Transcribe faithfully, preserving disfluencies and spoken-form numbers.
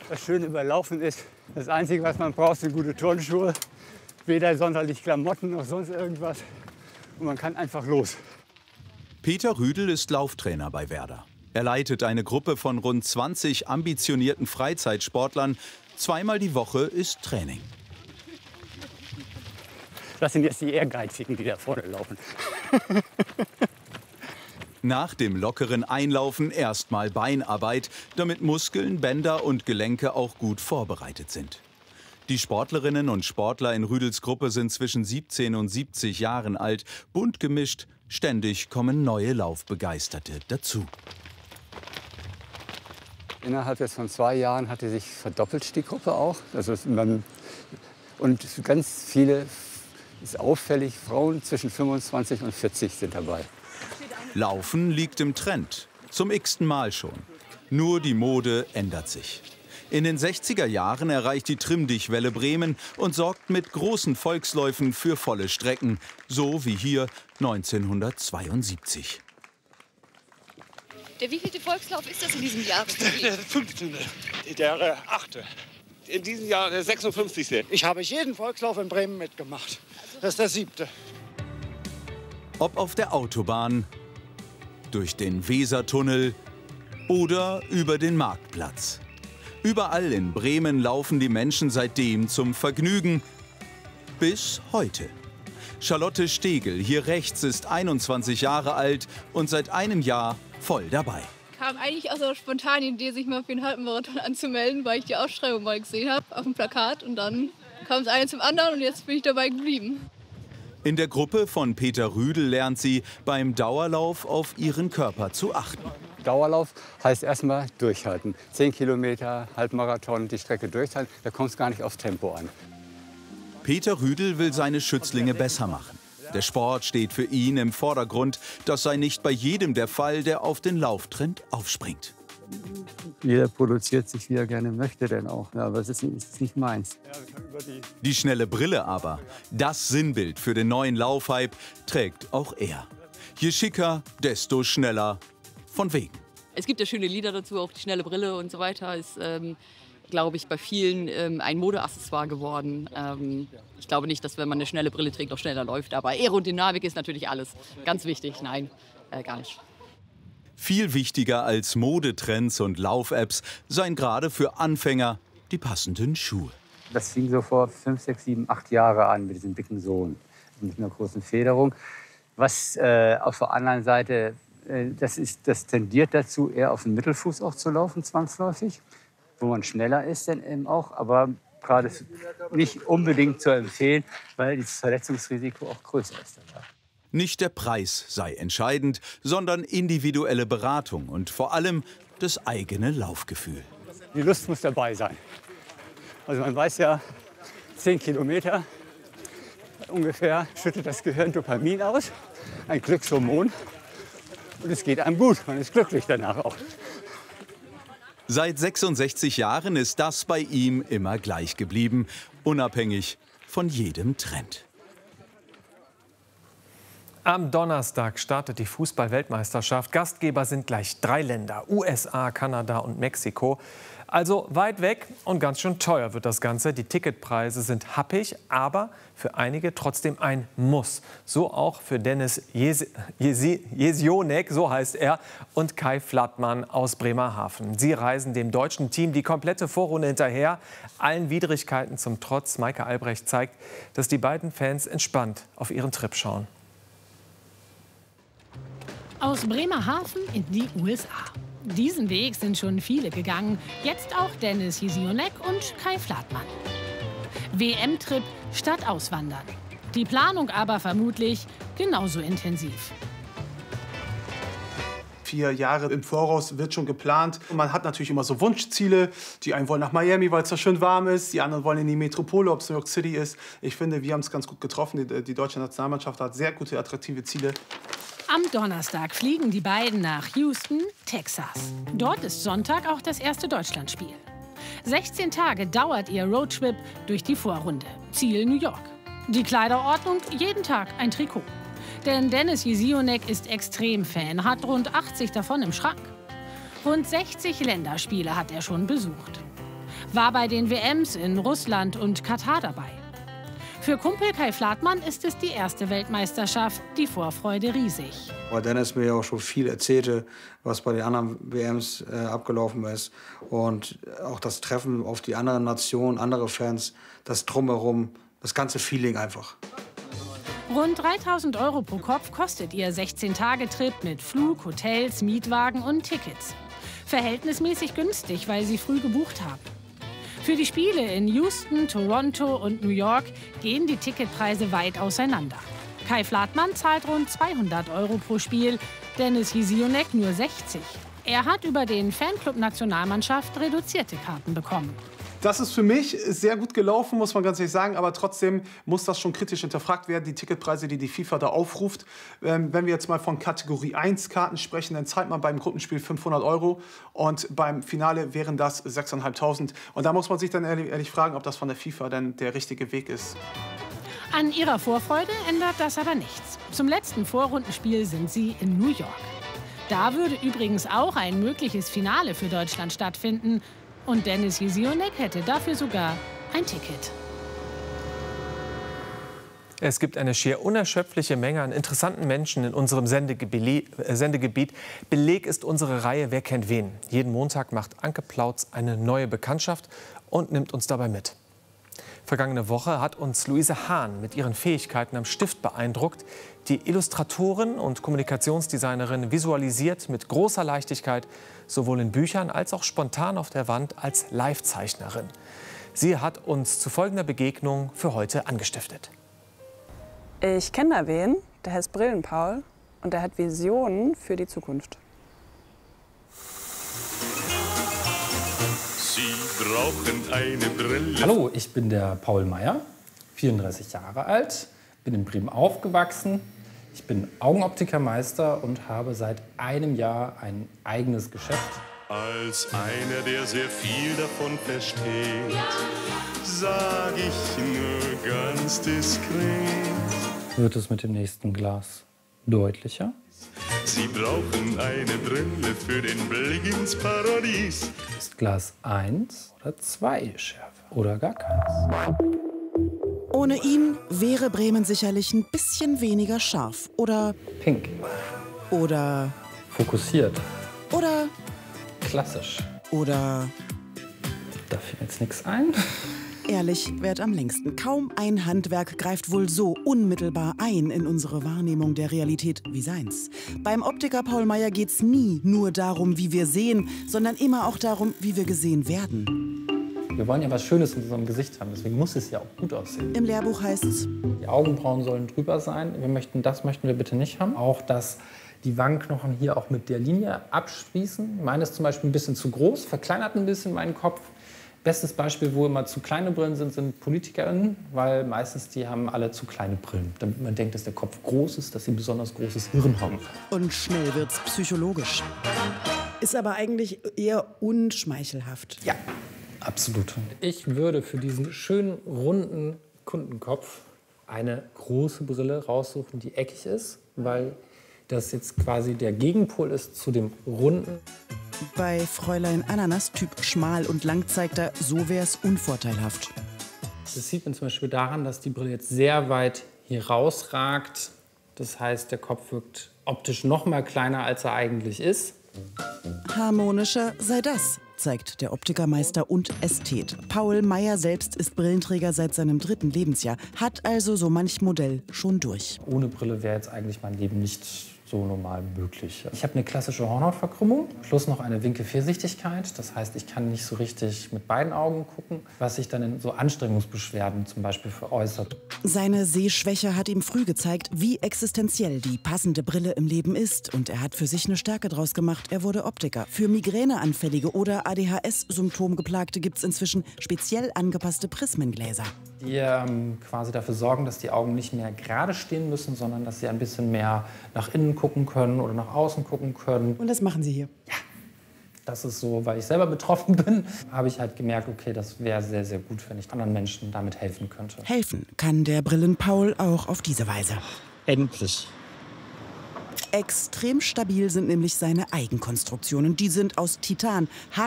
Das Schöne bei Laufen ist, das Einzige, was man braucht, sind gute Turnschuhe. Weder sonderlich Klamotten noch sonst irgendwas. Und man kann einfach los. Peter Rüdel ist Lauftrainer bei Werder. Er leitet eine Gruppe von rund zwanzig ambitionierten Freizeitsportlern. Zweimal die Woche ist Training. Das sind jetzt die Ehrgeizigen, die da vorne laufen. Nach dem lockeren Einlaufen erstmal Beinarbeit, damit Muskeln, Bänder und Gelenke auch gut vorbereitet sind. Die Sportlerinnen und Sportler in Rüdels Gruppe sind zwischen siebzehn und siebzig Jahren alt, bunt gemischt. Ständig kommen neue Laufbegeisterte dazu. Innerhalb jetzt von zwei Jahren hatte sich verdoppelt die Gruppe auch. Also man, und ganz viele, ist auffällig, Frauen zwischen fünfundzwanzig und vierzig sind dabei. Laufen liegt im Trend, zum x-ten Mal schon. Nur die Mode ändert sich. In den sechziger Jahren erreicht die Trimm-Dich-Welle Bremen und sorgt mit großen Volksläufen für volle Strecken, so wie hier neunzehnhundertzweiundsiebzig. Der wievielte Volkslauf ist das in diesem Jahr? Der fünfzehnte. Der achte. In diesem Jahr der sechsundfünfzigste. Ich habe jeden Volkslauf in Bremen mitgemacht. Das ist der siebte. Ob auf der Autobahn, durch den Wesertunnel oder über den Marktplatz. Überall in Bremen laufen die Menschen seitdem zum Vergnügen. Bis heute. Charlotte Stegel, hier rechts, ist einundzwanzig Jahre alt und seit einem Jahr voll dabei. Kam eigentlich aus einer spontanen Idee, sich mal für den Halbmarathon anzumelden, weil ich die Ausschreibung mal gesehen habe auf dem Plakat. Und dann kam es eine zum anderen und jetzt bin ich dabei geblieben. In der Gruppe von Peter Rüdel lernt sie, beim Dauerlauf auf ihren Körper zu achten. Dauerlauf heißt erstmal durchhalten. Zehn Kilometer, Halbmarathon, die Strecke durchhalten, da kommt es gar nicht aufs Tempo an. Peter Rüdel will seine Schützlinge besser machen. Der Sport steht für ihn im Vordergrund. Das sei nicht bei jedem der Fall, der auf den Lauftrend aufspringt. Jeder produziert sich, wie er gerne möchte, denn auch. Ja, aber es ist, es ist nicht meins. Die schnelle Brille aber, das Sinnbild für den neuen Laufhype, trägt auch er. Je schicker, desto schneller. Von wegen. Es gibt ja schöne Lieder dazu, auch die schnelle Brille und so weiter. Ist, ähm, glaube ich, bei vielen ähm, ein Modeaccessoire geworden. Ähm, ich glaube nicht, dass wenn man eine schnelle Brille trägt, auch schneller läuft. Aber Aerodynamik ist natürlich alles. Ganz wichtig. Nein, äh, gar nicht. Viel wichtiger als Modetrends und Lauf-Apps seien gerade für Anfänger die passenden Schuhe. Das fing so vor fünf, sechs, sieben, acht Jahre an mit diesem dicken Sohn. Mit einer großen Federung. Was äh, auf der anderen Seite, äh, das, ist, das tendiert dazu, eher auf den Mittelfuß auch zu laufen, zwangsläufig. Wo man schneller ist dann eben auch, aber gerade nicht unbedingt zu empfehlen, weil das Verletzungsrisiko auch größer ist dabei. Nicht der Preis sei entscheidend, sondern individuelle Beratung und vor allem das eigene Laufgefühl. Die Lust muss dabei sein. Also man weiß ja, zehn Kilometer ungefähr schüttet das Gehirn Dopamin aus, ein Glückshormon. Und es geht einem gut, man ist glücklich danach auch. Seit sechsundsechzig Jahren ist das bei ihm immer gleich geblieben, unabhängig von jedem Trend. Am Donnerstag startet die Fußball-Weltmeisterschaft. Gastgeber sind gleich drei Länder, U S A, Kanada und Mexiko. Also weit weg und ganz schön teuer wird das Ganze. Die Ticketpreise sind happig, aber für einige trotzdem ein Muss. So auch für Dennis Jesionek, so heißt er, und Kai Flattmann aus Bremerhaven. Sie reisen dem deutschen Team die komplette Vorrunde hinterher. Allen Widrigkeiten zum Trotz. Maike Albrecht zeigt, dass die beiden Fans entspannt auf ihren Trip schauen. Aus Bremerhaven in die U S A. Diesen Weg sind schon viele gegangen. Jetzt auch Dennis Jesionek und Kai Flattmann. W M-Trip statt Auswandern. Die Planung aber vermutlich genauso intensiv. Vier Jahre im Voraus wird schon geplant. Und man hat natürlich immer so Wunschziele. Die einen wollen nach Miami, weil es da schön warm ist. Die anderen wollen in die Metropole, ob es New York City ist. Ich finde, wir haben es ganz gut getroffen. Die, die deutsche Nationalmannschaft hat sehr gute, attraktive Ziele. Am Donnerstag fliegen die beiden nach Houston, Texas. Dort ist Sonntag auch das erste Deutschlandspiel. sechzehn Tage dauert ihr Roadtrip durch die Vorrunde. Ziel New York. Die Kleiderordnung, jeden Tag ein Trikot. Denn Dennis Jesionek ist Extremfan, hat rund achtzig davon im Schrank. Rund sechzig Länderspiele hat er schon besucht. war bei den W Ms in Russland und Katar dabei. Für Kumpel Kai Fladmann ist es die erste Weltmeisterschaft, die Vorfreude riesig. Weil Dennis mir ja auch schon viel erzählte, was bei den anderen W Ms äh, abgelaufen ist. Und auch das Treffen auf die anderen Nationen, andere Fans, das Drumherum, das ganze Feeling einfach. Rund dreitausend Euro pro Kopf kostet ihr sechzehn-Tage-Trip mit Flug, Hotels, Mietwagen und Tickets. Verhältnismäßig günstig, weil sie früh gebucht haben. Für die Spiele in Houston, Toronto und New York gehen die Ticketpreise weit auseinander. Kai Fladmann zahlt rund zweihundert Euro pro Spiel, Dennis Jesionek nur sechzig. Er hat über den Fanclub-Nationalmannschaft reduzierte Karten bekommen. Das ist für mich sehr gut gelaufen, muss man ganz ehrlich sagen. Aber trotzdem muss das schon kritisch hinterfragt werden, die Ticketpreise, die die FIFA da aufruft. Ähm, wenn wir jetzt mal von Kategorie eins Karten sprechen, dann zahlt man beim Gruppenspiel fünfhundert Euro. Und beim Finale wären das sechstausendfünfhundert. Und da muss man sich dann ehrlich, ehrlich fragen, ob das von der FIFA dann der richtige Weg ist. An ihrer Vorfreude ändert das aber nichts. Zum letzten Vorrundenspiel sind sie in New York. Da würde übrigens auch ein mögliches Finale für Deutschland stattfinden. Und Dennis Jesionek hätte dafür sogar ein Ticket. Es gibt eine schier unerschöpfliche Menge an interessanten Menschen in unserem Sendegebiet. Beleg ist unsere Reihe Wer kennt wen. Jeden Montag macht Anke Plautz eine neue Bekanntschaft und nimmt uns dabei mit. Vergangene Woche hat uns Luise Hahn mit ihren Fähigkeiten am Stift beeindruckt. Die Illustratorin und Kommunikationsdesignerin visualisiert mit großer Leichtigkeit sowohl in Büchern als auch spontan auf der Wand als Live-Zeichnerin. Sie hat uns zu folgender Begegnung für heute angestiftet. Ich kenne da wen, der heißt Brillenpaul und der hat Visionen für die Zukunft. Sie brauchen eine Brille. Hallo, ich bin der Paul Meyer, vierunddreißig Jahre alt, bin in Bremen aufgewachsen. Ich bin Augenoptikermeister und habe seit einem Jahr ein eigenes Geschäft. Als einer, der sehr viel davon versteht, sag ich nur ganz diskret. Wird es mit dem nächsten Glas deutlicher? Sie brauchen eine Brille für den Blick ins Paradies. Ist Glas eins oder zwei schärfer oder gar keins? Ohne ihn wäre Bremen sicherlich ein bisschen weniger scharf. Oder pink. Oder fokussiert. Oder klassisch. Oder da fiel jetzt nichts ein. Ehrlich währt am längsten. Kaum ein Handwerk greift wohl so unmittelbar ein in unsere Wahrnehmung der Realität wie seins. Beim Optiker Paul Meyer geht's nie nur darum, wie wir sehen, sondern immer auch darum, wie wir gesehen werden. Wir wollen ja was Schönes in unserem Gesicht haben, deswegen muss es ja auch gut aussehen. Im Lehrbuch heißt es, die Augenbrauen sollen drüber sein. Wir möchten, das möchten wir bitte nicht haben. Auch, dass die Wangenknochen hier auch mit der Linie abschließen. Meine ist zum Beispiel ein bisschen zu groß, verkleinert ein bisschen meinen Kopf. Bestes Beispiel, wo immer zu kleine Brillen sind, sind PolitikerInnen, weil meistens die haben alle zu kleine Brillen. Damit man denkt, dass der Kopf groß ist, dass sie ein besonders großes Hirn haben. Und schnell wird's psychologisch. Ist aber eigentlich eher unschmeichelhaft. Ja, absolut. Ich würde für diesen schönen, runden Kundenkopf eine große Brille raussuchen, die eckig ist, weil das jetzt quasi der Gegenpol ist zu dem runden. Bei Fräulein Ananas, Typ schmal und lang, zeigt er, so wär's unvorteilhaft. Das sieht man zum Beispiel daran, dass die Brille jetzt sehr weit hier rausragt. Das heißt, der Kopf wirkt optisch noch mal kleiner, als er eigentlich ist. Harmonischer sei das, zeigt der Optikermeister und Ästhet. Paul Meyer selbst ist Brillenträger seit seinem dritten Lebensjahr, hat also so manch Modell schon durch. Ohne Brille wäre jetzt eigentlich mein Leben nicht so normal möglich. Ich habe eine klassische Hornhautverkrümmung plus noch eine Winkelfehlsichtigkeit. Das heißt, ich kann nicht so richtig mit beiden Augen gucken, was sich dann in so Anstrengungsbeschwerden zum Beispiel veräußert. Seine Sehschwäche hat ihm früh gezeigt, wie existenziell die passende Brille im Leben ist. Und er hat für sich eine Stärke draus gemacht. Er wurde Optiker. Für Migräneanfällige oder A D H S-Symptomgeplagte gibt es inzwischen speziell angepasste Prismengläser. Die ähm, quasi dafür sorgen, dass die Augen nicht mehr gerade stehen müssen, sondern dass sie ein bisschen mehr nach innen gucken können oder nach außen gucken können. Und das machen Sie hier? Ja. Das ist so, weil ich selber betroffen bin, habe ich halt gemerkt, okay, das wäre sehr, sehr gut, wenn ich anderen Menschen damit helfen könnte. Helfen kann der Brillenpaul auch auf diese Weise. Endlich. Extrem stabil sind nämlich seine Eigenkonstruktionen. Die sind aus Titan,